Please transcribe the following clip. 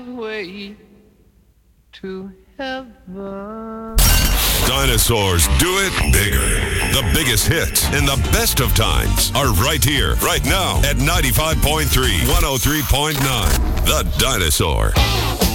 way to heaven. Dinosaurs do it bigger. The biggest hits and the best of times are right here, right now at 95.3, 103.9. The Dinosaur.